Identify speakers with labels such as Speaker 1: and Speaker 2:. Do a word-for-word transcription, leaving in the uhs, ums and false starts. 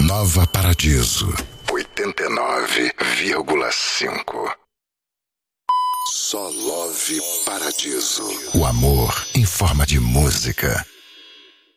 Speaker 1: Nova Paradiso, oitenta e nove vírgula cinco. Só Love Paradiso. O amor em forma de música.